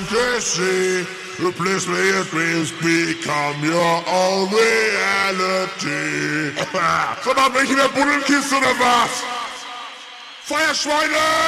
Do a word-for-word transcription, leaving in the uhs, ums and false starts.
fantasy. Replace me your dreams, become your own reality. Sag mal, bin ich in der Buddelkiste oder was? Feuerschweine!